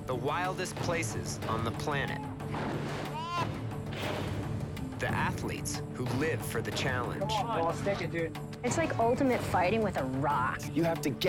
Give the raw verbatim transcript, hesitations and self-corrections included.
the wildest places on the planet. The athletes who live for the challenge. Ball, stick it, dude. It's like ultimate fighting with a rock. You have to get